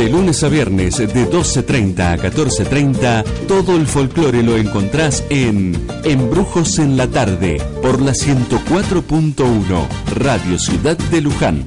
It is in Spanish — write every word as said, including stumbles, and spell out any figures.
De lunes a viernes de doce treinta a catorce treinta, todo el folclore lo encontrás en Embrujos en la Tarde, por la ciento cuatro punto uno, Radio Ciudad de Luján.